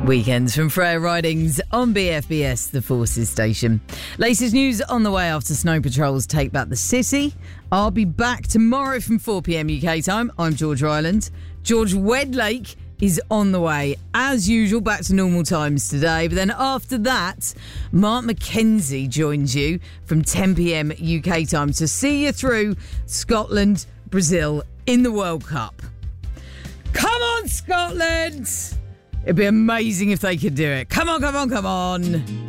Weekends from Freya Ridings on BFBS, the Forces station. Latest news on the way after Snow Patrols take back the city. I'll be back tomorrow from 4pm UK time. I'm George Ryland. George Wedlake is on the way, as usual, back to normal times today. But then after that, Mark McKenzie joins you from 10pm UK time to see you through Scotland, Brazil in the World Cup. Come on, Scotland! It'd be amazing if they could do it. Come on, come on, come on.